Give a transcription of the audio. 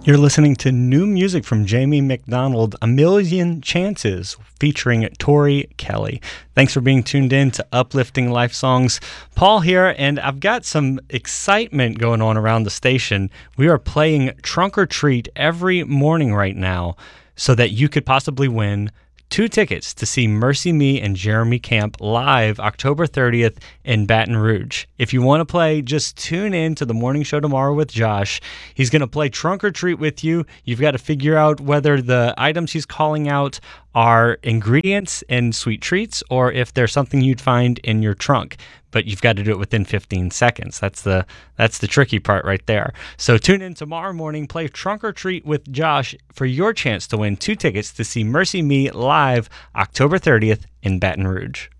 You're listening to new music from Jamie McDonald, A Million Chances, featuring Tori Kelly. Thanks for being tuned in to Uplifting Life Songs. Paul here, and I've got some excitement going on around the station. We are playing Trunk or Treat every morning right now so that you could possibly win 2 tickets to see Mercy Me and Jeremy Camp live October 30th in Baton Rouge. If you want to play, just tune in to the morning show tomorrow with Josh. He's going to play Trunk or Treat with you. You've got to figure out whether the items he's calling out are ingredients in sweet treats or if there's something you'd find in your trunk. But you've got to do it within 15 seconds. That's the tricky part right there. So tune in tomorrow morning, play Trunk or Treat with Josh for your chance to win 2 tickets to see Mercy Me live October 30th in Baton Rouge.